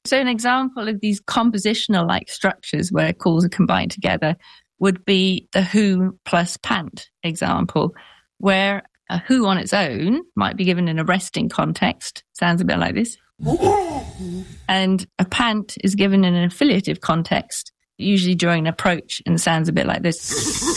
So an example of these compositional-like structures where calls are combined together would be the who plus pant example, where a who on its own might be given in a resting context. Sounds a bit like this. And a pant is given in an affiliative context, usually during an approach, and sounds a bit like this.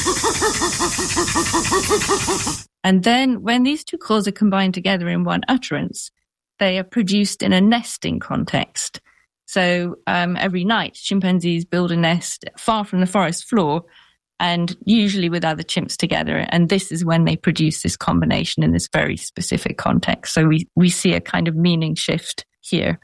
And then when these two calls are combined together in one utterance, they are produced in a nesting context. So every night, chimpanzees build a nest far from the forest floor, and usually with other chimps together. And this is when they produce this combination in this very specific context. So we see a kind of meaning shift here.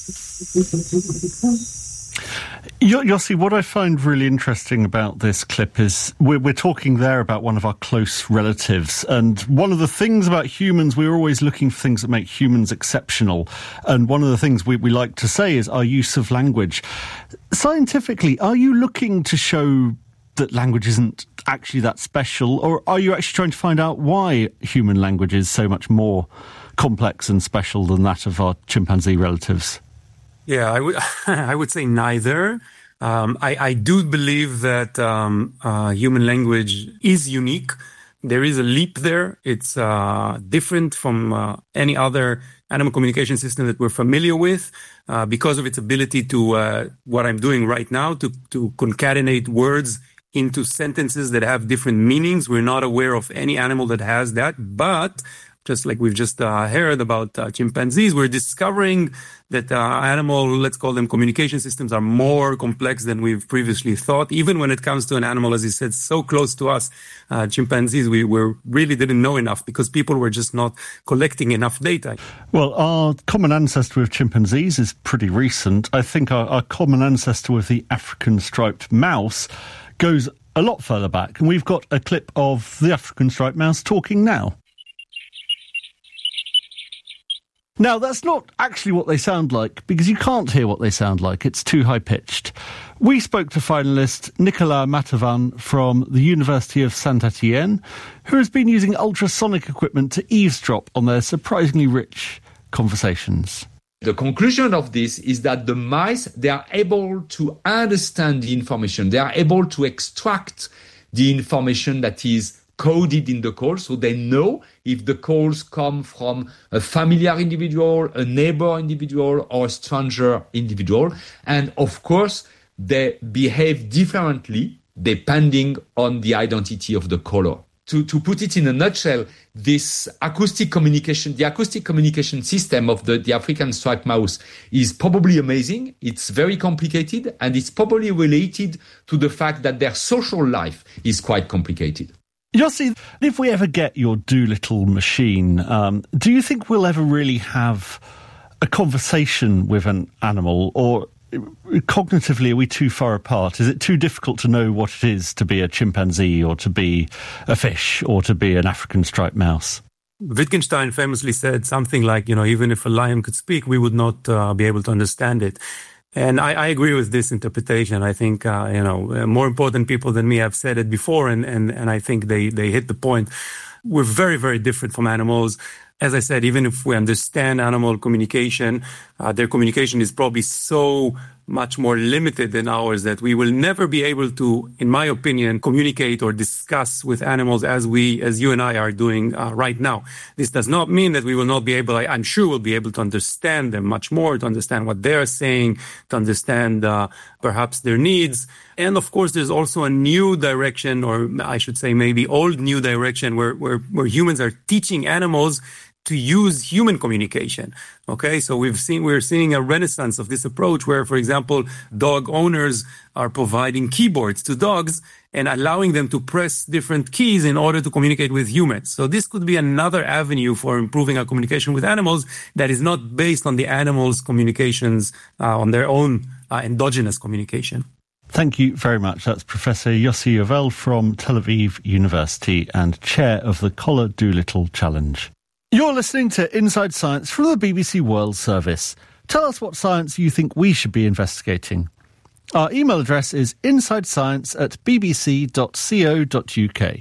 Yossi, what I find really interesting about this clip is we're talking there about one of our close relatives. And one of the things about humans, we're always looking for things that make humans exceptional. And one of the things we like to say is our use of language. Scientifically, are you looking to show that language isn't actually that special, or are you actually trying to find out why human language is so much more complex and special than that of our chimpanzee relatives? Yeah, I would say neither. I do believe that human language is unique. There is a leap there. It's different from any other animal communication system that we're familiar with because of its ability to, what I'm doing right now, to concatenate words into sentences that have different meanings. We're not aware of any animal that has that, but just like we've just heard about chimpanzees, we're discovering that animal, let's call them communication systems, are more complex than we've previously thought. Even when it comes to an animal, as you said, so close to us, chimpanzees, we really didn't know enough because people were just not collecting enough data. Well, our common ancestor with chimpanzees is pretty recent. I think our common ancestor with the African striped mouse goes a lot further back. And we've got a clip of the African striped mouse talking now. Now, that's not actually what they sound like, because you can't hear what they sound like. It's too high-pitched. We spoke to finalist Nicolas Matavan from the University of Saint-Étienne, who has been using ultrasonic equipment to eavesdrop on their surprisingly rich conversations. The conclusion of this is that the mice, they are able to understand the information. They are able to extract the information that is coded in the call, so they know if the calls come from a familiar individual, a neighbor individual, or a stranger individual. And of course, they behave differently depending on the identity of the caller. To put it in a nutshell, this acoustic communication, the acoustic communication system of the African striped mouse is probably amazing. It's very complicated, and it's probably related to the fact that their social life is quite complicated. Yossi, if we ever get your Doolittle machine, do you think we'll ever really have a conversation with an animal, or cognitively are we too far apart? Is it too difficult to know what it is to be a chimpanzee or to be a fish or to be an African striped mouse? Wittgenstein famously said something like, even if a lion could speak, we would not be able to understand it. And I agree with this interpretation. I think, more important people than me have said it before, and I think they hit the point. We're very, very different from animals. As I said, even if we understand animal communication, their communication is probably so much more limited than ours that we will never be able to, in my opinion, communicate or discuss with animals as you and I are doing right now. This does not mean that we will not be able, I'm sure we'll be able to understand them much more, to understand what they're saying, to understand perhaps their needs. And of course, there's also a new direction, or I should say maybe old new direction, where humans are teaching animals to use human communication. Okay, so we're seeing a renaissance of this approach where, for example, dog owners are providing keyboards to dogs and allowing them to press different keys in order to communicate with humans. So this could be another avenue for improving our communication with animals that is not based on the animals' communications, on their own endogenous communication. Thank you very much. That's Professor Yossi Yovel from Tel Aviv University and chair of the Collar Doolittle Challenge. You're listening to Inside Science from the BBC World Service. Tell us what science you think we should be investigating. Our email address is insidescience@bbc.co.uk.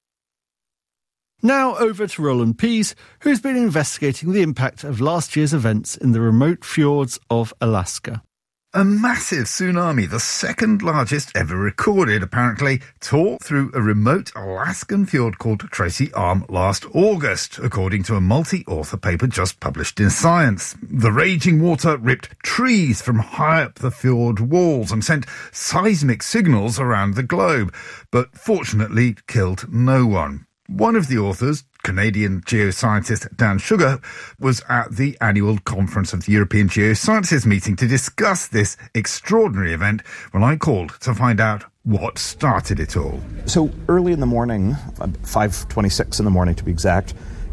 Now over to Roland Pease, who's been investigating the impact of last year's events in the remote fjords of Alaska. A massive tsunami, the second largest ever recorded, apparently, tore through a remote Alaskan fjord called Tracy Arm last August, according to a multi-author paper just published in Science. The raging water ripped trees from high up the fjord walls and sent seismic signals around the globe, but fortunately killed no one. One of the authors, Canadian geoscientist Dan Sugar, was at the annual conference of the European Geosciences meeting to discuss this extraordinary event when I called to find out what started it all. So early in the morning, 5:26 in the morning to be exact,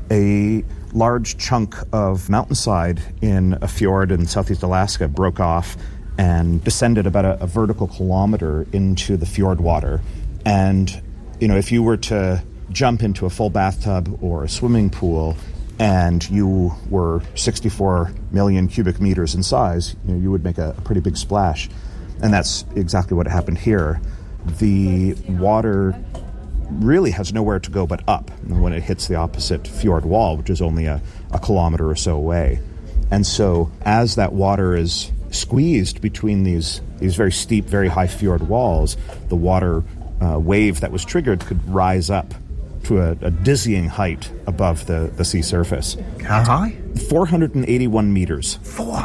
a large chunk of mountainside in a fjord in southeast Alaska broke off and descended about a vertical kilometer into the fjord water. And, if you were to jump into a full bathtub or a swimming pool and you were 64 million cubic meters in size, you would make a pretty big splash. And that's exactly what happened here. The water really has nowhere to go but up when it hits the opposite fjord wall, which is only a kilometer or so away. And so as that water is squeezed between these very steep, very high fjord walls, the water wave that was triggered could rise up to a dizzying height above the sea surface. How high? 481 meters.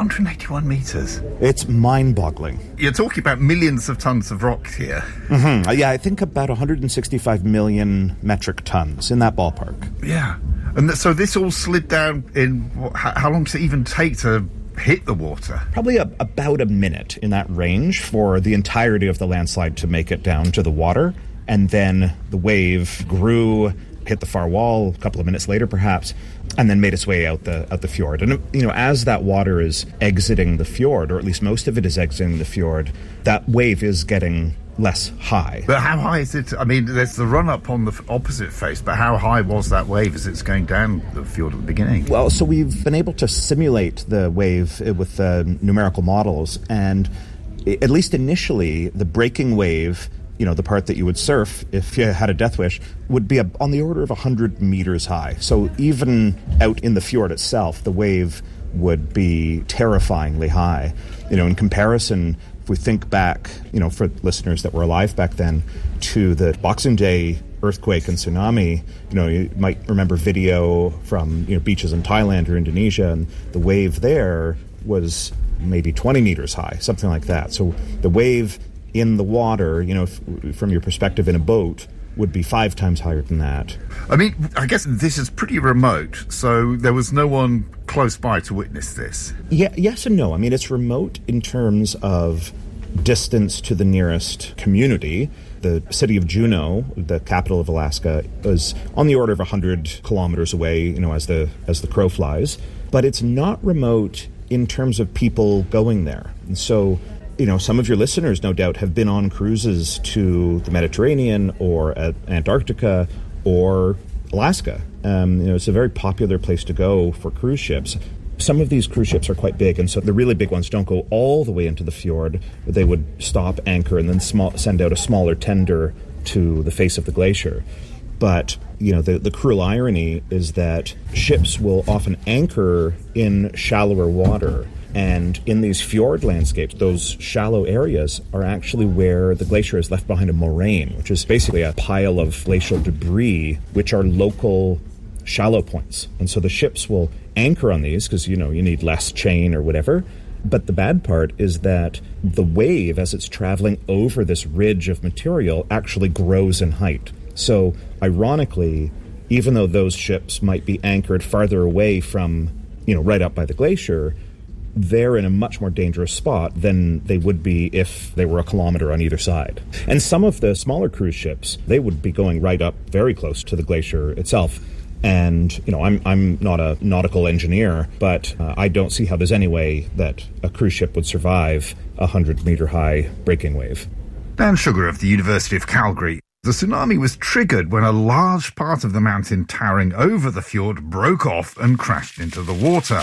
481 meters? It's mind-boggling. You're talking about millions of tons of rock here. Mm-hmm. Yeah, I think about 165 million metric tons, in that ballpark. Yeah. And so this all slid down in, how long does it even take to hit the water? Probably about a minute in that range for the entirety of the landslide to make it down to the water. And then the wave grew, hit the far wall a couple of minutes later perhaps, and then made its way out the fjord. And, as that water is exiting the fjord, or at least most of it is exiting the fjord, that wave is getting less high. But how high is it? I mean, there's the run-up on the opposite face, but how high was that wave as it's going down the fjord at the beginning? Well, so we've been able to simulate the wave with numerical models, and at least initially, the breaking wave, the part that you would surf if you had a death wish, would be on the order of 100 meters high. So even out in the fjord itself, the wave would be terrifyingly high. In comparison, if we think back, for listeners that were alive back then, to the Boxing Day earthquake and tsunami, you might remember video from beaches in Thailand or Indonesia, and the wave there was maybe 20 meters high, something like that. So the wave in the water, from your perspective in a boat, would be 5 times higher than that. I mean, I guess this is pretty remote, so there was no one close by to witness this. Yeah, yes and no. I mean, it's remote in terms of distance to the nearest community. The city of Juneau, the capital of Alaska, is on the order of 100 kilometers away, as the crow flies. But it's not remote in terms of people going there. And so, some of your listeners, no doubt, have been on cruises to the Mediterranean or Antarctica or Alaska. It's a very popular place to go for cruise ships. Some of these cruise ships are quite big, and so the really big ones don't go all the way into the fjord. They would stop, anchor, and then send out a smaller tender to the face of the glacier. But, the cruel irony is that ships will often anchor in shallower water. And in these fjord landscapes, those shallow areas are actually where the glacier is left behind a moraine, which is basically a pile of glacial debris, which are local shallow points. And so the ships will anchor on these because, you need less chain or whatever. But the bad part is that the wave, as it's traveling over this ridge of material, actually grows in height. So, ironically, even though those ships might be anchored farther away from, right up by the glacier, they're in a much more dangerous spot than they would be if they were a kilometer on either side. And some of the smaller cruise ships, they would be going right up very close to the glacier itself. And, I'm not a nautical engineer, but I don't see how there's any way that a cruise ship would survive a 100-meter-high breaking wave. Dan Sugar of the University of Calgary. The tsunami was triggered when a large part of the mountain towering over the fjord broke off and crashed into the water.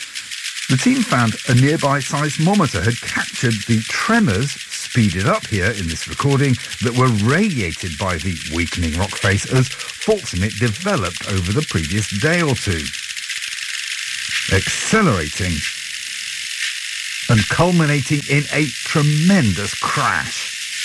The team found a nearby seismometer had captured the tremors, speeded up here in this recording, that were radiated by the weakening rock face as faults in it developed over the previous day or two. Accelerating and culminating in a tremendous crash.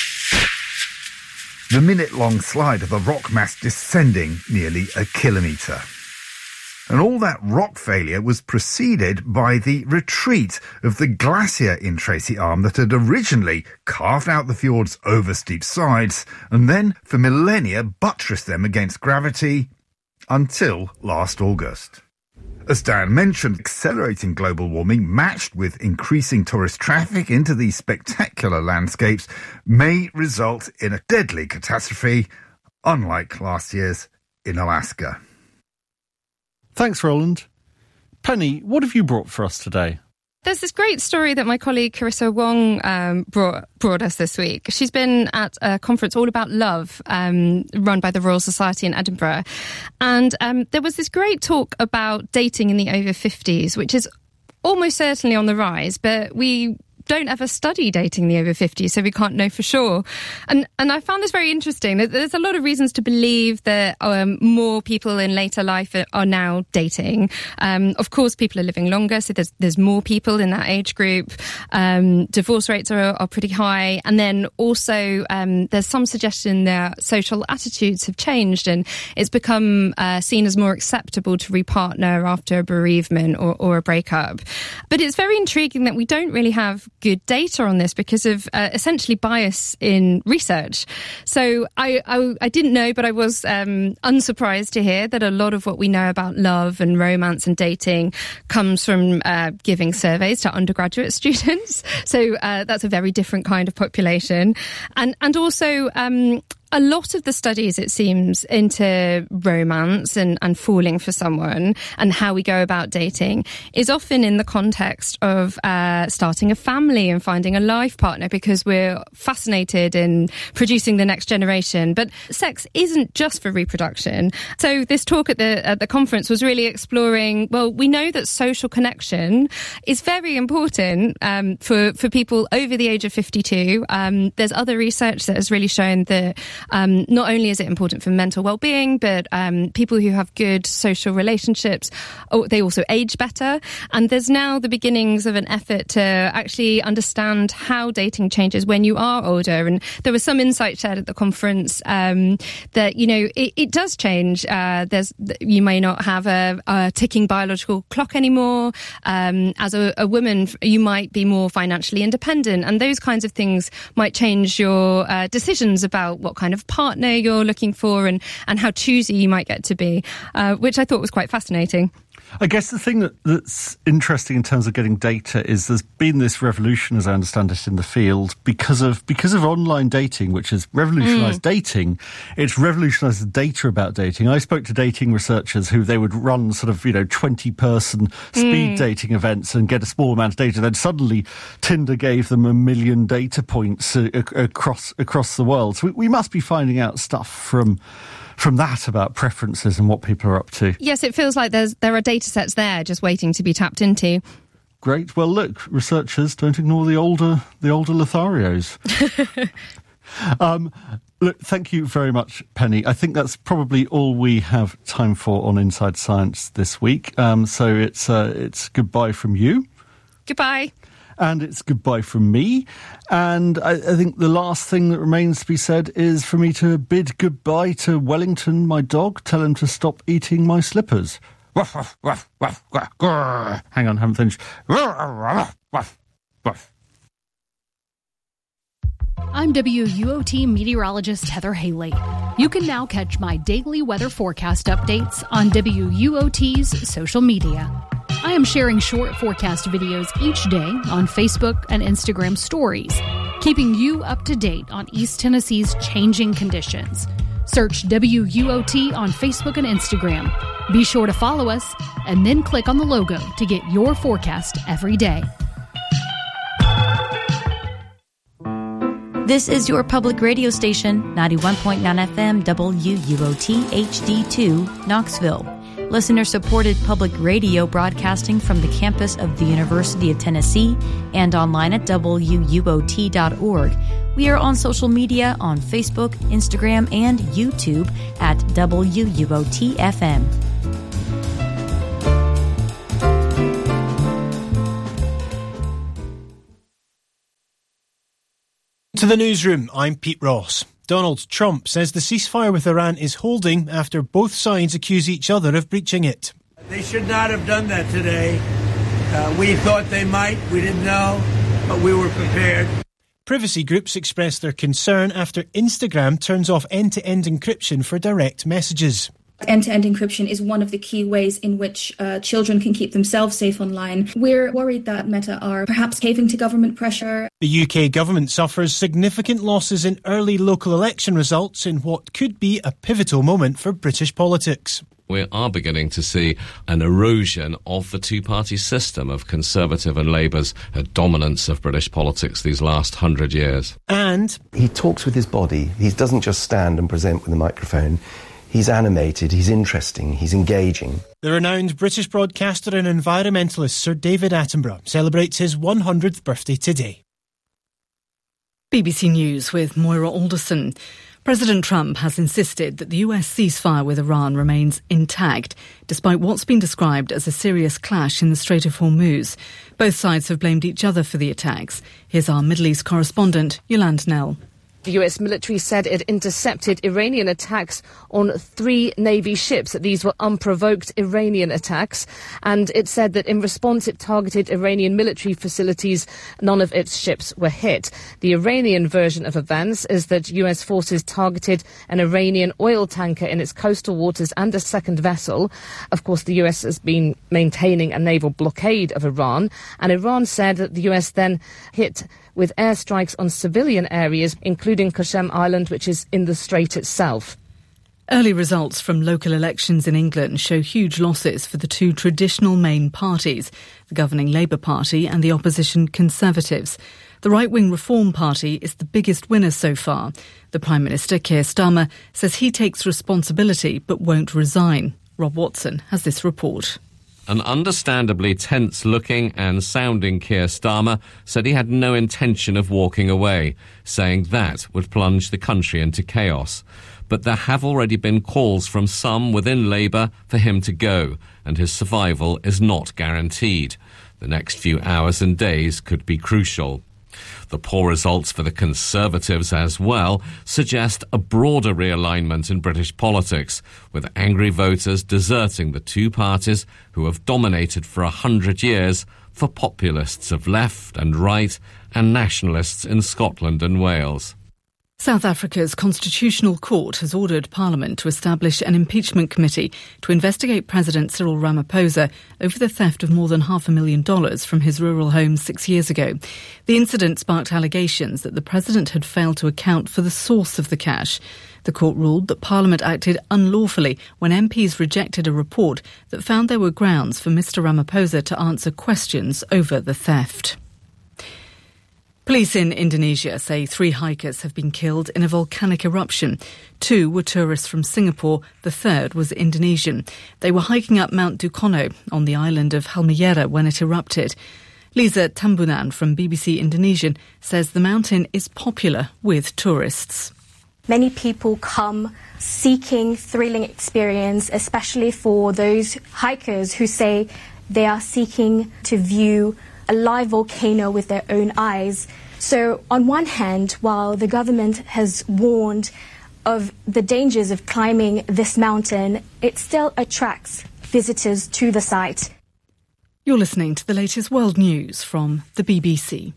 The minute-long slide of the rock mass descending nearly a kilometre. And all that rock failure was preceded by the retreat of the glacier in Tracy Arm that had originally carved out the fjord's oversteep sides and then, for millennia, buttressed them against gravity until last August. As Dan mentioned, accelerating global warming matched with increasing tourist traffic into these spectacular landscapes may result in a deadly catastrophe, unlike last year's in Alaska. Thanks, Roland. Penny, what have you brought for us today? There's this great story that my colleague Carissa Wong brought us this week. She's been at a conference all about love, run by the Royal Society in Edinburgh. And there was this great talk about dating in the over 50s, which is almost certainly on the rise, but we don't ever study dating the over 50s, so we can't know for sure. And I found this very interesting. There's a lot of reasons to believe that more people in later life are now dating. Of course, people are living longer, so there's more people in that age group. Divorce rates are pretty high. And then also there's some suggestion that social attitudes have changed and it's become seen as more acceptable to repartner after a bereavement or a breakup. But it's very intriguing that we don't really have good data on this because of essentially bias in research. So I didn't know, but I was unsurprised to hear that a lot of what we know about love and romance and dating comes from giving surveys to undergraduate students. So that's a very different kind of population. And also a lot of the studies, it seems, into romance and falling for someone and how we go about dating is often in the context of starting a family and finding a life partner because we're fascinated in producing the next generation. But sex isn't just for reproduction. So this talk at the conference was really exploring, well, we know that social connection is very important for people over the age of 52. There's other research that has really shown that not only is it important for mental well-being, but people who have good social relationships, they also age better. And there's now the beginnings of an effort to actually understand how dating changes when you are older. And there was some insight shared at the conference that, you know, it does change. You may not have a ticking biological clock anymore. As a woman, you might be more financially independent, and those kinds of things might change your decisions about what kind of partner you're looking for and how choosy you might get to be, which I thought was quite fascinating. I guess the thing that's interesting in terms of getting data is there's been this revolution, as I understand it, in the field because of online dating, which has revolutionised dating. It's revolutionised the data about dating. I spoke to dating researchers who they would run sort of 20-person speed dating events and get a small amount of data. Then suddenly Tinder gave them 1 million data points across the world. So we must be finding out stuff from that about preferences and what people are up to. Yes, it feels like there are data sets there just waiting to be tapped into. Great. Well, look, researchers, don't ignore the older Lotharios. Look, thank you very much, Penny. I think that's probably all we have time for on Inside Science this week. So it's goodbye from you. Goodbye. And it's goodbye from me. And I think the last thing that remains to be said is for me to bid goodbye to Wellington, my dog. Tell him to stop eating my slippers. Hang on, haven't finished. I'm WUOT meteorologist Heather Haley. You can now catch my daily weather forecast updates on WUOT's social media. I am sharing short forecast videos each day on Facebook and Instagram stories, keeping you up to date on East Tennessee's changing conditions. Search WUOT on Facebook and Instagram. Be sure to follow us and then click on the logo to get your forecast every day. This is your public radio station, 91.9 FM WUOT HD2, Knoxville. Listener-supported public radio broadcasting from the campus of the University of Tennessee and online at WUOT.org. We are on social media on Facebook, Instagram, and YouTube at WUOT FM. To the newsroom, I'm Pete Ross. Donald Trump says the ceasefire with Iran is holding after both sides accuse each other of breaching it. They should not have done that today. We thought they might. We didn't know, but we were prepared. Privacy groups expressed their concern after Instagram turns off end-to-end encryption for direct messages. End-to-end encryption is one of the key ways in which children can keep themselves safe online. We're worried that Meta are perhaps caving to government pressure. The UK government suffers significant losses in early local election results in what could be a pivotal moment for British politics. We are beginning to see an erosion of the two-party system of Conservative and Labour's dominance of British politics these last 100 years. And he talks with his body. He doesn't just stand and present with a microphone. He's animated, he's interesting, he's engaging. The renowned British broadcaster and environmentalist Sir David Attenborough celebrates his 100th birthday today. BBC News with Moira Alderson. President Trump has insisted that the US ceasefire with Iran remains intact, despite what's been described as a serious clash in the Strait of Hormuz. Both sides have blamed each other for the attacks. Here's our Middle East correspondent, Yolande Knell. The US military said it intercepted Iranian attacks on 3 Navy ships. These were unprovoked Iranian attacks. And it said that in response it targeted Iranian military facilities. None of its ships were hit. The Iranian version of events is that US forces targeted an Iranian oil tanker in its coastal waters and a second vessel. Of course, the US has been maintaining a naval blockade of Iran. And Iran said that the US then hit with airstrikes on civilian areas, including Qasem Island, which is in the strait itself. Early results from local elections in England show huge losses for the two traditional main parties, the governing Labour Party and the opposition Conservatives. The right-wing Reform Party is the biggest winner so far. The Prime Minister, Keir Starmer, says he takes responsibility but won't resign. Rob Watson has this report. An understandably tense-looking and sounding Keir Starmer said he had no intention of walking away, saying that would plunge the country into chaos. But there have already been calls from some within Labour for him to go, and his survival is not guaranteed. The next few hours and days could be crucial. The poor results for the Conservatives as well suggest a broader realignment in British politics, with angry voters deserting the two parties who have dominated for 100 years for populists of left and right and nationalists in Scotland and Wales. South Africa's Constitutional Court has ordered Parliament to establish an impeachment committee to investigate President Cyril Ramaphosa over the theft of more than $500,000 from his rural home 6 years ago. The incident sparked allegations that the president had failed to account for the source of the cash. The court ruled that Parliament acted unlawfully when MPs rejected a report that found there were grounds for Mr Ramaphosa to answer questions over the theft. Police in Indonesia say 3 hikers have been killed in a volcanic eruption. 2 were tourists from Singapore, the third was Indonesian. They were hiking up Mount Dukono on the island of Halmahera when it erupted. Lisa Tambunan from BBC Indonesian says the mountain is popular with tourists. Many people come seeking thrilling experience, especially for those hikers who say they are seeking to view a live volcano with their own eyes. So on one hand, while the government has warned of the dangers of climbing this mountain, it still attracts visitors to the site. You're listening to the latest world news from the BBC.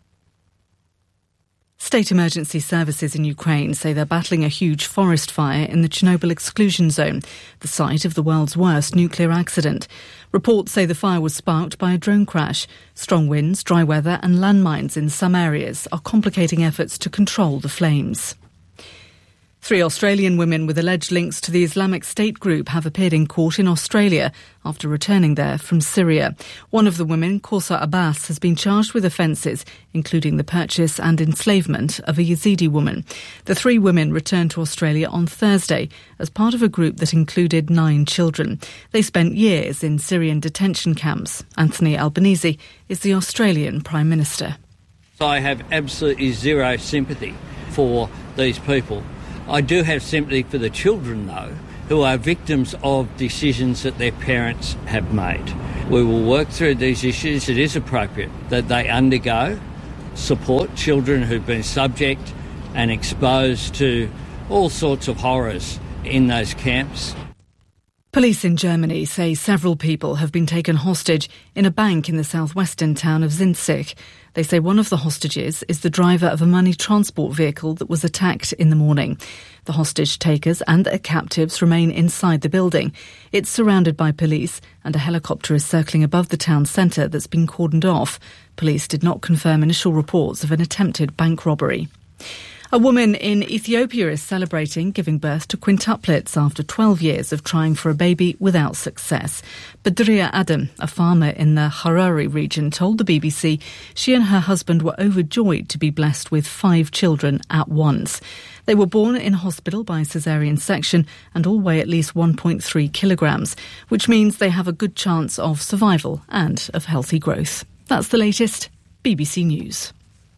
State emergency services in Ukraine say they're battling a huge forest fire in the Chernobyl exclusion zone, the site of the world's worst nuclear accident. Reports say the fire was sparked by a drone crash. Strong winds, dry weather and landmines in some areas are complicating efforts to control the flames. 3 Australian women with alleged links to the Islamic State group have appeared in court in Australia after returning there from Syria. One of the women, Kausa Abbas, has been charged with offences, including the purchase and enslavement of a Yazidi woman. The 3 women returned to Australia on Thursday as part of a group that included 9 children. They spent years in Syrian detention camps. Anthony Albanese is the Australian Prime Minister. I have absolutely zero sympathy for these people. I do have sympathy for the children, though, who are victims of decisions that their parents have made. We will work through these issues. It is appropriate that they undergo support children who've been subject and exposed to all sorts of horrors in those camps. Police in Germany say several people have been taken hostage in a bank in the southwestern town of Zinzig. They say one of the hostages is the driver of a money transport vehicle that was attacked in the morning. The hostage takers and their captives remain inside the building. It's surrounded by police and a helicopter is circling above the town centre that's been cordoned off. Police did not confirm initial reports of an attempted bank robbery. A woman in Ethiopia is celebrating giving birth to quintuplets after 12 years of trying for a baby without success. Badria Adam, a farmer in the Harare region, told the BBC she and her husband were overjoyed to be blessed with 5 children at once. They were born in hospital by caesarean section and all weigh at least 1.3 kilograms, which means they have a good chance of survival and of healthy growth. That's the latest. BBC News.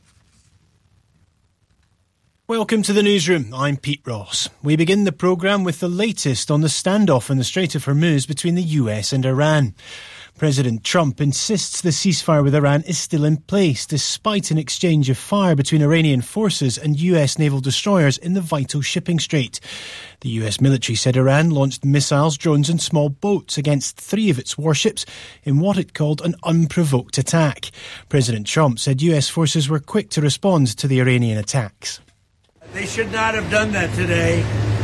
Welcome to the newsroom. I'm Pete Ross. We begin the programme with the latest on the standoff in the Strait of Hormuz between the US and Iran. President Trump insists the ceasefire with Iran is still in place, despite an exchange of fire between Iranian forces and US naval destroyers in the vital shipping strait. The US military said Iran launched missiles, drones and small boats against 3 of its warships in what it called an unprovoked attack. President Trump said US forces were quick to respond to the Iranian attacks. They should not have done that today.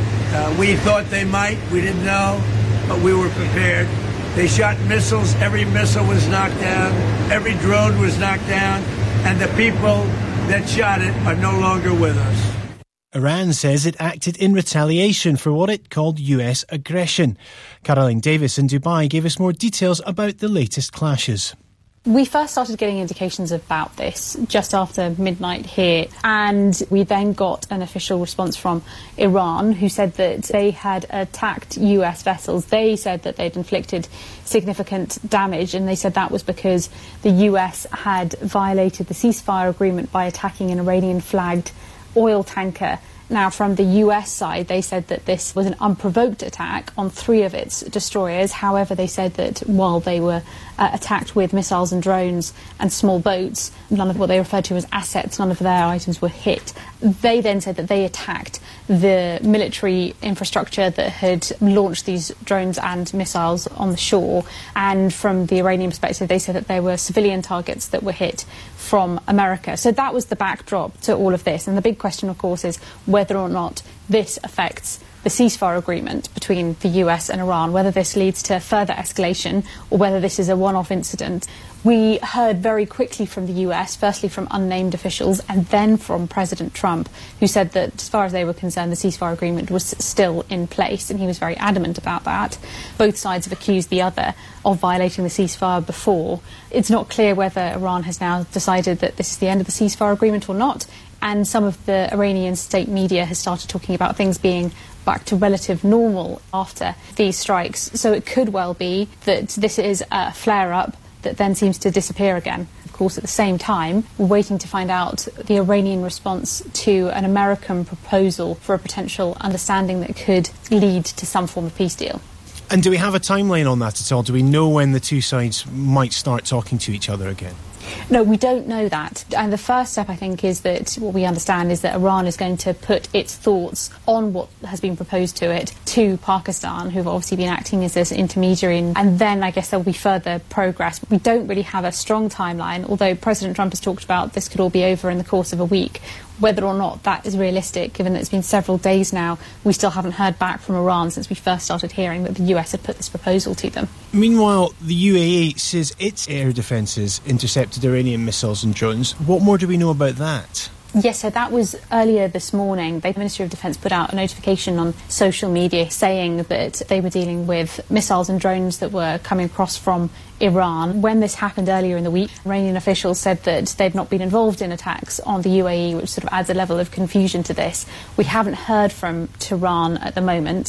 We thought they might. We didn't know, but we were prepared. They shot missiles. Every missile was knocked down. Every drone was knocked down. And the people that shot it are no longer with us. Iran says it acted in retaliation for what it called US aggression. Caroline Davis in Dubai gave us more details about the latest clashes. We first started getting indications about this just after midnight here, and we then got an official response from Iran, who said that they had attacked US vessels. They said that they'd inflicted significant damage, and they said that was because the US had violated the ceasefire agreement by attacking an Iranian-flagged oil tanker. Now, from the US side, they said that this was an unprovoked attack on 3 of its destroyers. However, they said that while they were attacked with missiles and drones and small boats, none of what they referred to as assets, none of their items were hit. They then said that they attacked the military infrastructure that had launched these drones and missiles on the shore. And from the Iranian perspective, they said that there were civilian targets that were hit from America. So that was the backdrop to all of this. And the big question, of course, is whether or not this affects the ceasefire agreement between the US and Iran, whether this leads to further escalation or whether this is a one-off incident. We heard very quickly from the US, firstly from unnamed officials and then from President Trump, who said that as far as they were concerned, the ceasefire agreement was still in place, and he was very adamant about that. Both sides have accused the other of violating the ceasefire before. It's not clear whether Iran has now decided that this is the end of the ceasefire agreement or not, and some of the Iranian state media has started talking about things being back to relative normal after these strikes. So it could well be that this is a flare-up that then seems to disappear again. Of course, at the same time, we're waiting to find out the Iranian response to an American proposal for a potential understanding that could lead to some form of peace deal. And do we have a timeline on that at all? Do we know when the two sides might start talking to each other again? No, we don't know that. And the first step, I think, is that what we understand is that Iran is going to put its thoughts on what has been proposed to it to Pakistan, who've obviously been acting as this intermediary. And then I guess there will be further progress. We don't really have a strong timeline, although President Trump has talked about this could all be over in the course of a week. Whether or not that is realistic, given that it's been several days now, we still haven't heard back from Iran since we first started hearing that the US had put this proposal to them. Meanwhile, the UAE says its air defences intercepted Iranian missiles and drones. What more do we know about that? Yes, so that was earlier this morning. The Ministry of Defence put out a notification on social media saying that they were dealing with missiles and drones that were coming across from Iran. When this happened earlier in the week, Iranian officials said that they've not been involved in attacks on the UAE, which sort of adds a level of confusion to this. We haven't heard from Tehran at the moment.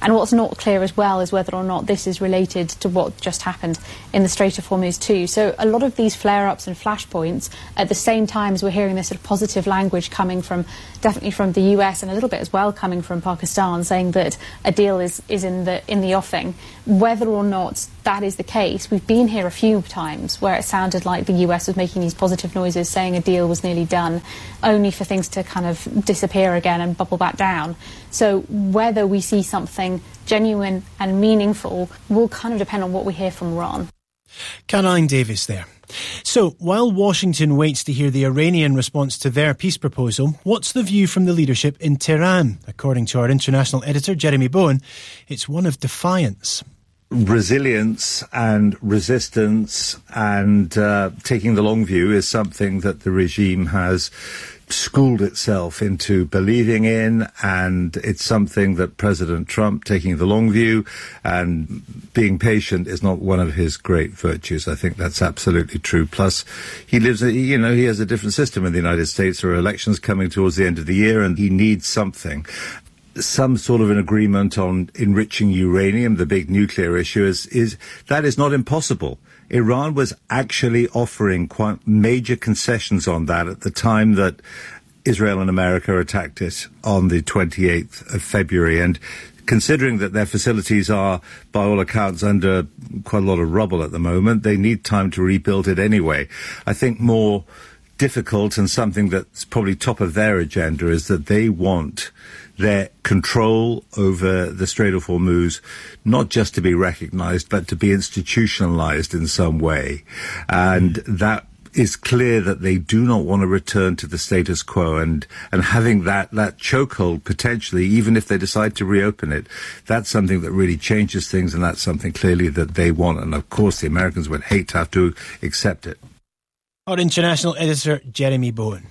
And what's not clear as well is whether or not this is related to what just happened in the Strait of Hormuz too. So a lot of these flare-ups and flashpoints at the same time as we're hearing this sort of positive language coming from, definitely from the US and a little bit as well coming from Pakistan, saying that a deal is in the offing. Whether or not that is the case, we've been here a few times where it sounded like the US was making these positive noises saying a deal was nearly done, only for things to kind of disappear again and bubble back down. So whether we see something genuine and meaningful will kind of depend on what we hear from Iran. Caroline Davis there. So, while Washington waits to hear the Iranian response to their peace proposal, what's the view from the leadership in Tehran? According to our international editor, Jeremy Bowen, it's one of defiance. Resilience and resistance and taking the long view is something that the regime has schooled itself into believing in, and it's something that President Trump, taking the long view and being patient, is not one of his great virtues. I think that's absolutely true. Plus, he lives, he has a different system in the United States. There are elections coming towards the end of the year, and he needs something. Some sort of an agreement on enriching uranium, the big nuclear issue, is not impossible. Iran was actually offering quite major concessions on that at the time that Israel and America attacked it on the 28th of February. And considering that their facilities are, by all accounts, under quite a lot of rubble at the moment, they need time to rebuild it anyway. I think more difficult, and something that's probably top of their agenda, is that they want their control over the Strait of Hormuz not just to be recognized, but to be institutionalized in some way. And that is clear that they do not want to return to the status quo, and having that chokehold potentially, even if they decide to reopen it, that's something that really changes things, and that's something clearly that they want. And of course the Americans would hate to have to accept it. Our international editor, Jeremy Bowen.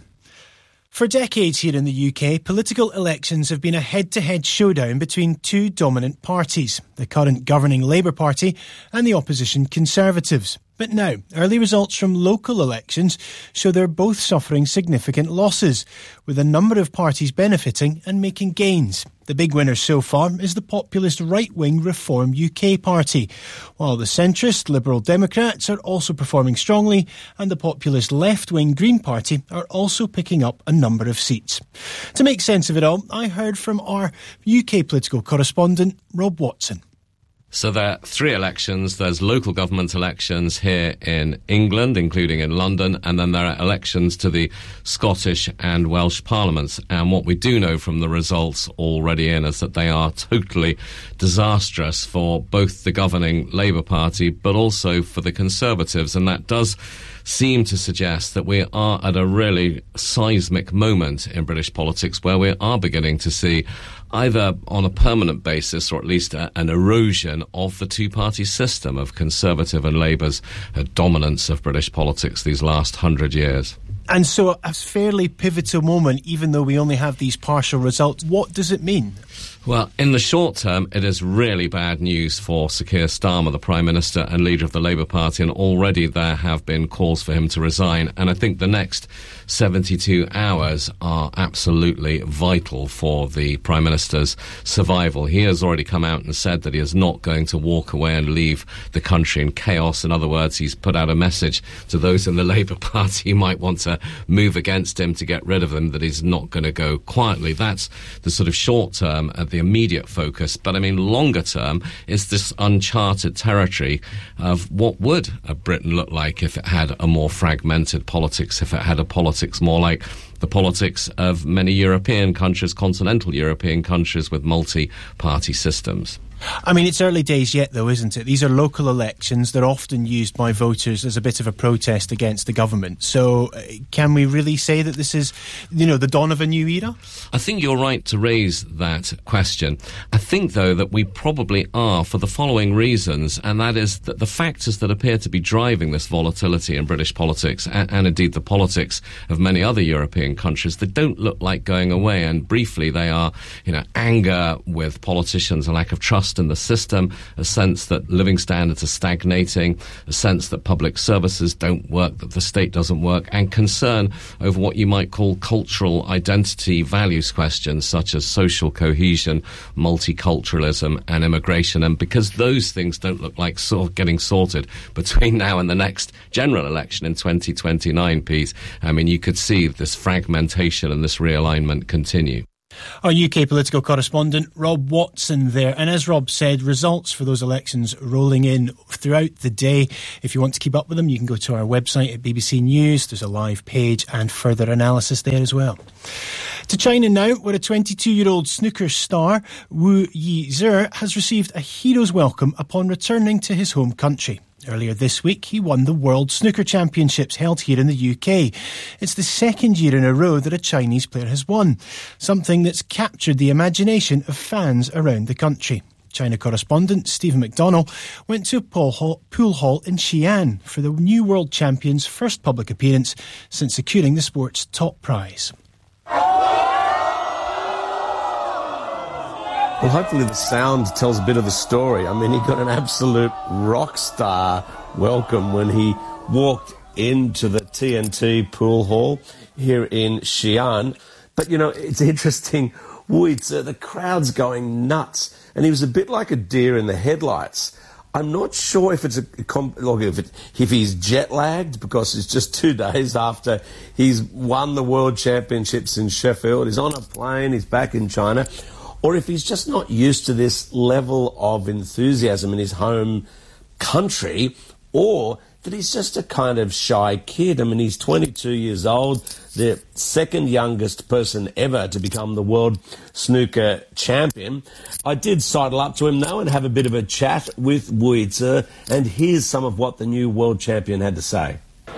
For decades here in the UK, political elections have been a head-to-head showdown between two dominant parties, the current governing Labour Party and the opposition Conservatives. But now, early results from local elections show they're both suffering significant losses, with a number of parties benefiting and making gains. The big winner so far is the populist right-wing Reform UK party, while the centrist Liberal Democrats are also performing strongly, and the populist left-wing Green Party are also picking up a number of seats. To make sense of it all, I heard from our UK political correspondent, Rob Watson. So there are three elections. There's local government elections here in England, including in London, and then there are elections to the Scottish and Welsh parliaments. And what we do know from the results already in is that they are totally disastrous for both the governing Labour Party, but also for the Conservatives. And that does seem to suggest that we are at a really seismic moment in British politics, where we are beginning to see, either on a permanent basis or at least an erosion of the two-party system of Conservative and Labour's dominance of British politics these last 100 years. And so a fairly pivotal moment, even though we only have these partial results. What does it mean? Well, in the short term, it is really bad news for Sir Keir Starmer, the Prime Minister and leader of the Labour Party, and already there have been calls for him to resign. And I think the next 72 hours are absolutely vital for the Prime Minister's survival. He has already come out and said that he is not going to walk away and leave the country in chaos. In other words, he's put out a message to those in the Labour Party who might want to move against him to get rid of him, that he's not going to go quietly. That's the sort of short term, the immediate focus. But I mean, longer term is this uncharted territory of what would Britain look like if it had a more fragmented politics, if it had a politics more like the politics of many European countries, continental European countries with multi-party systems. I mean, it's early days yet, though, isn't it? These are local elections. They're often used by voters as a bit of a protest against the government. So can we really say that this is, the dawn of a new era? I think you're right to raise that question. I think, though, that we probably are for the following reasons, and that is that the factors that appear to be driving this volatility in British politics, and indeed the politics of many other European countries, they don't look like going away. And briefly, they are, anger with politicians, a lack of trust mistrust in the system, a sense that living standards are stagnating, a sense that public services don't work, that the state doesn't work, and concern over what you might call cultural identity values questions such as social cohesion, multiculturalism and immigration. And because those things don't look like sort of getting sorted between now and the next general election in 2029, Pete, I mean, you could see this fragmentation and this realignment continue. Our UK political correspondent, Rob Watson there. And as Rob said, results for those elections rolling in throughout the day. If you want to keep up with them, you can go to our website at BBC News. There's a live page and further analysis there as well. To China now, where a 22-year-old snooker star, Wu Yizhe, has received a hero's welcome upon returning to his home country. Earlier this week, he won the World Snooker Championships held here in the UK. It's the second year in a row that a Chinese player has won, something that's captured the imagination of fans around the country. China correspondent Stephen McDonnell went to a pool hall in Xi'an for the new world champion's first public appearance since securing the sport's top prize. Well, hopefully the sound tells a bit of the story. I mean, he got an absolute rock star welcome when he walked into the TNT pool hall here in Xi'an. But, you know, it's interesting. The crowd's going nuts. And he was a bit like a deer in the headlights. I'm not sure if if he's jet lagged because it's just 2 days after he's won the World Championships in Sheffield. He's on a plane. He's back in China. Or if he's just not used to this level of enthusiasm in his home country, or that he's just a kind of shy kid. I mean, he's 22 years old, the second youngest person ever to become the world snooker champion. I did sidle up to him, though, and have a bit of a chat with Wu Yizhe, and here's some of what the new world champion had to say.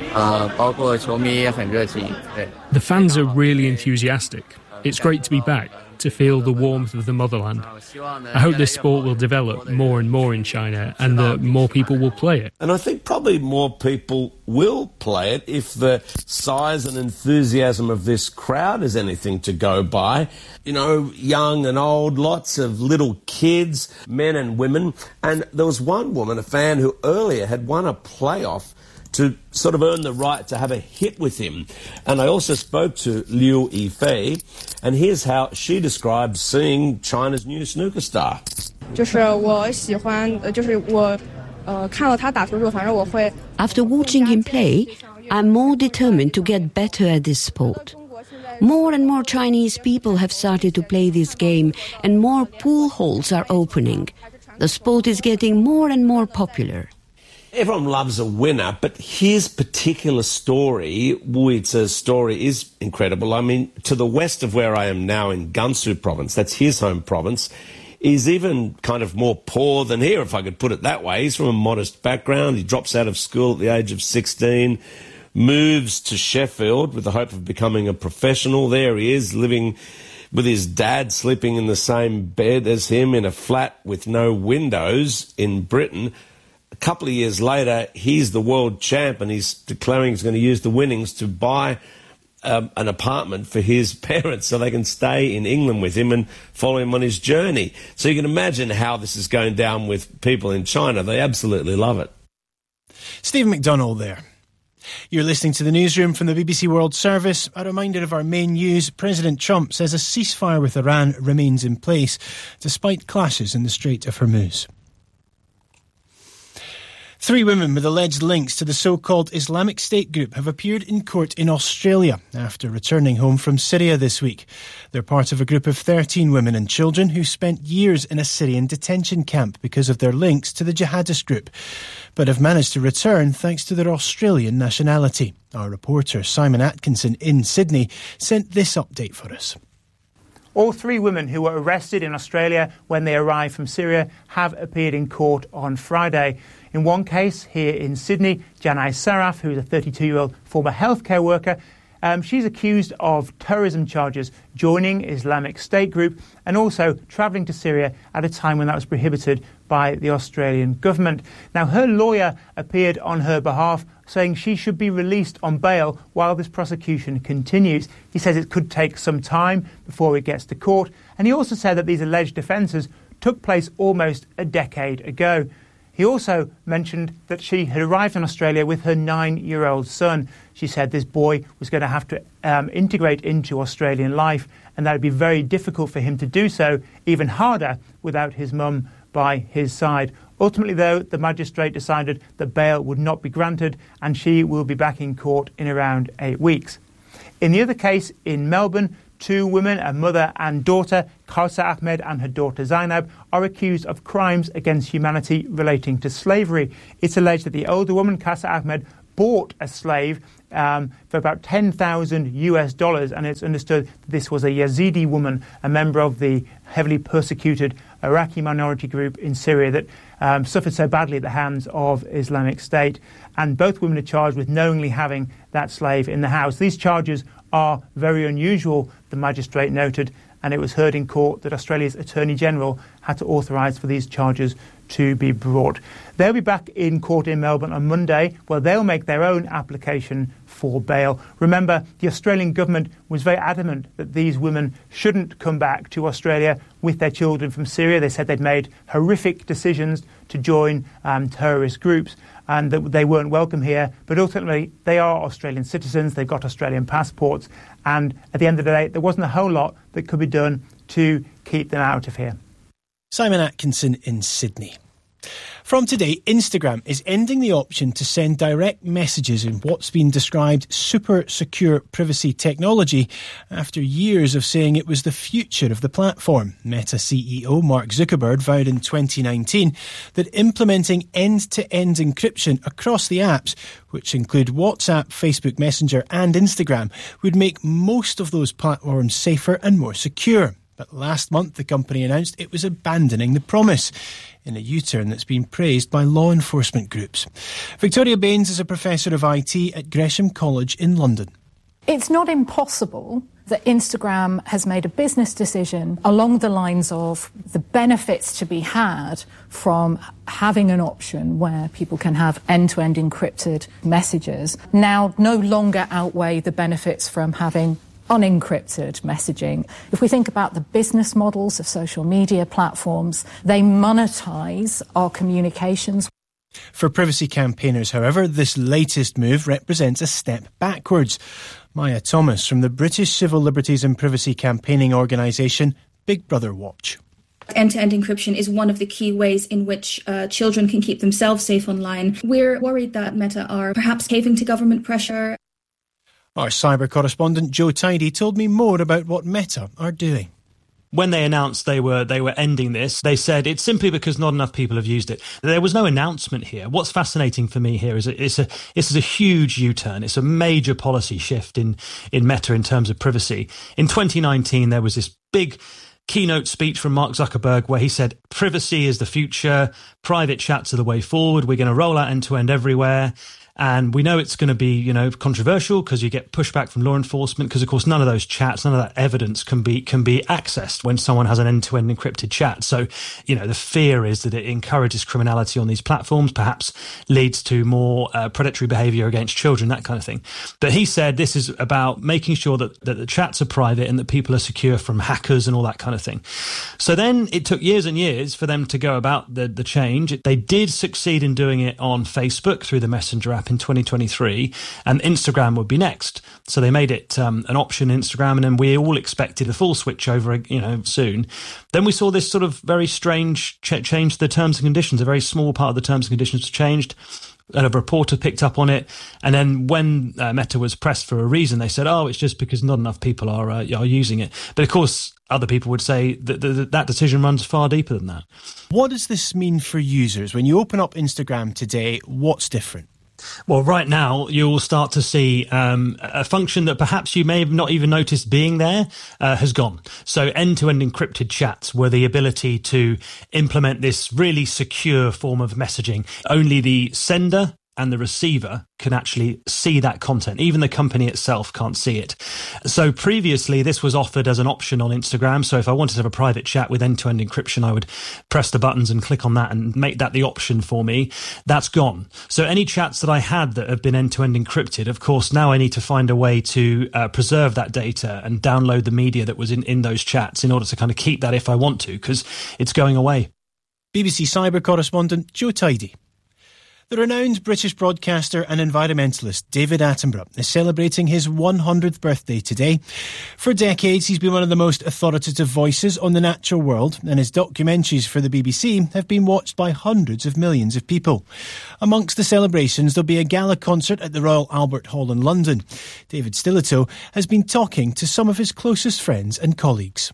The fans are really enthusiastic. It's great to be back, to feel the warmth of the motherland. I hope this sport will develop more and more in China and that more people will play it. And I think probably more people will play it if the size and enthusiasm of this crowd is anything to go by. You know, young and old, lots of little kids, men and women. And there was one woman, a fan, who earlier had won a playoff to sort of earn the right to have a hit with him. And I also spoke to Liu Yifei, and here's how she described seeing China's new snooker star. After watching him play, I'm more determined to get better at this sport. More and more Chinese people have started to play this game, and more pool halls are opening. The sport is getting more and more popular. Everyone loves a winner, but his particular story, Wu Yizhe's story, is incredible. I mean, to the west of where I am now in Gansu province, that's his home province, is even kind of more poor than here, if I could put it that way. He's from a modest background. He drops out of school at the age of 16, moves to Sheffield with the hope of becoming a professional. There he is, living with his dad, sleeping in the same bed as him in a flat with no windows in Britain. A couple of years later, he's the world champ, and he's declaring he's going to use the winnings to buy an apartment for his parents so they can stay in England with him and follow him on his journey. So you can imagine how this is going down with people in China. They absolutely love it. Stephen McDonnell there. You're listening to the newsroom from the BBC World Service. A reminder of our main news. President Trump says a ceasefire with Iran remains in place despite clashes in the Strait of Hormuz. 3 women with alleged links to the so-called Islamic State group have appeared in court in Australia after returning home from Syria this week. They're part of a group of 13 women and children who spent years in a Syrian detention camp because of their links to the jihadist group, but have managed to return thanks to their Australian nationality. Our reporter Simon Atkinson in Sydney sent this update for us. All 3 women who were arrested in Australia when they arrived from Syria have appeared in court on Friday. In one case, here in Sydney, Janai Saraf, who is a 32-year-old former healthcare worker, she's accused of terrorism charges, joining Islamic State group, and also travelling to Syria at a time when that was prohibited by the Australian government. Now, her lawyer appeared on her behalf, saying she should be released on bail while this prosecution continues. He says it could take some time before it gets to court, and he also said that these alleged offences took place almost a decade ago. He also mentioned that she had arrived in Australia with her 9-year-old son. She said this boy was going to have to integrate into Australian life, and that would be very difficult for him to do so, even harder without his mum by his side. Ultimately, though, the magistrate decided that bail would not be granted, and she will be back in court in around 8 weeks. In the other case in Melbourne, 2 women, a mother and daughter, Kausa Ahmed and her daughter Zainab, are accused of crimes against humanity relating to slavery. It's alleged that the older woman, Kausa Ahmed, bought a slave for about $10,000, and it's understood that this was a Yazidi woman, a member of the heavily persecuted Iraqi minority group in Syria that suffered so badly at the hands of Islamic State. And both women are charged with knowingly having that slave in the house. These charges are very unusual, the magistrate noted, and it was heard in court that Australia's Attorney General had to authorise for these charges to be brought. They'll be back in court in Melbourne on Monday, where they'll make their own application for bail. Remember, the Australian government was very adamant that these women shouldn't come back to Australia with their children from Syria. They said they'd made horrific decisions to join terrorist groups and that they weren't welcome here. But ultimately, they are Australian citizens. They've got Australian passports. And at the end of the day, there wasn't a whole lot that could be done to keep them out of here. Simon Atkinson in Sydney. From today, Instagram is ending the option to send direct messages in what's been described super secure privacy technology after years of saying it was the future of the platform. Meta CEO Mark Zuckerberg vowed in 2019 that implementing end-to-end encryption across the apps, which include WhatsApp, Facebook Messenger and Instagram, would make most of those platforms safer and more secure. But last month, the company announced it was abandoning the promise in a U-turn that's been praised by law enforcement groups. Victoria Baines is a professor of IT at Gresham College in London. It's not impossible that Instagram has made a business decision along the lines of the benefits to be had from having an option where people can have end-to-end encrypted messages now no longer outweigh the benefits from having unencrypted messaging. If we think about the business models of social media platforms, they monetize our communications. For privacy campaigners, however, this latest move represents a step backwards. Maya Thomas from the British Civil Liberties and Privacy campaigning organisation Big Brother Watch. End-to-end encryption is one of the key ways in which children can keep themselves safe online. We're worried that Meta are perhaps caving to government pressure. Our cyber correspondent Joe Tidy told me more about what Meta are doing. When they announced they were ending this, they said it's simply because not enough people have used it. There was no announcement here. What's fascinating for me here is this is a huge U-turn. It's a major policy shift in Meta in terms of privacy. In 2019, there was this big keynote speech from Mark Zuckerberg where he said privacy is the future, private chats are the way forward, we're going to roll out end-to-end everywhere. And we know it's going to be, controversial because you get pushback from law enforcement because, of course, none of those chats, none of that evidence can be accessed when someone has an end-to-end encrypted chat. So, the fear is that it encourages criminality on these platforms, perhaps leads to more predatory behavior against children, that kind of thing. But he said this is about making sure that the chats are private and that people are secure from hackers and all that kind of thing. So then it took years and years for them to go about the change. They did succeed in doing it on Facebook through the Messenger app in 2023, and Instagram would be next. So they made it an option in Instagram, and then we all expected a full switch over, soon. Then we saw this sort of very strange change to the terms and conditions. A very small part of the terms and conditions was changed. And a reporter picked up on it. And then when Meta was pressed for a reason, they said, it's just because not enough people are using it. But of course, other people would say that decision runs far deeper than that. What does this mean for users? When you open up Instagram today, what's different? Well, right now, you'll start to see a function that perhaps you may have not even noticed being there has gone. So end-to-end encrypted chats were the ability to implement this really secure form of messaging. Only the sender and the receiver can actually see that content. Even the company itself can't see it. So previously, this was offered as an option on Instagram. So if I wanted to have a private chat with end-to-end encryption, I would press the buttons and click on that and make that the option for me. That's gone. So any chats that I had that have been end-to-end encrypted, of course, now I need to find a way to preserve that data and download the media that was in those chats in order to kind of keep that if I want to, because it's going away. BBC cyber correspondent Joe Tidy. The renowned British broadcaster and environmentalist David Attenborough is celebrating his 100th birthday today. For decades, he's been one of the most authoritative voices on the natural world, and his documentaries for the BBC have been watched by hundreds of millions of people. Amongst the celebrations, there'll be a gala concert at the Royal Albert Hall in London. David Stillito has been talking to some of his closest friends and colleagues.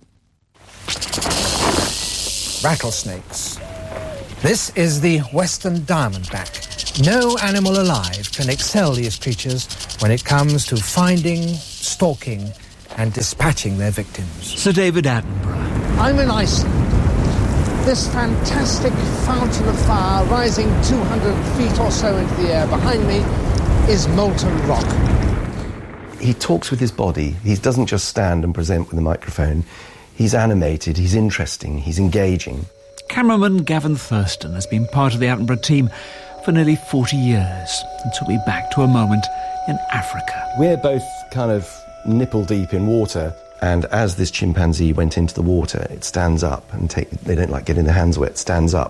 Rattlesnakes. This is the western diamondback. No animal alive can excel these creatures when it comes to finding, stalking and dispatching their victims. Sir David Attenborough. I'm in Iceland. This fantastic fountain of fire rising 200 feet or so into the air behind me is molten rock. He talks with his body. He doesn't just stand and present with a microphone. He's animated, he's interesting, he's engaging. Cameraman Gavin Thurston has been part of the Attenborough team for nearly 40 years and took me back to a moment in Africa. We're both kind of nipple deep in water, and as this chimpanzee went into the water, it stands up and they don't like getting their hands wet, stands up